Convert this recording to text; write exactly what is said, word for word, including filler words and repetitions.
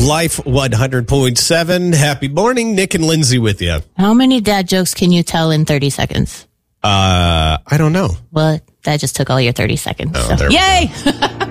Life one hundred point seven. Happy morning. Nick and Lindsay with you. How many dad jokes can you tell in thirty seconds? Uh, I don't know. Well, that just took all your thirty seconds. Oh, so. there we Yay!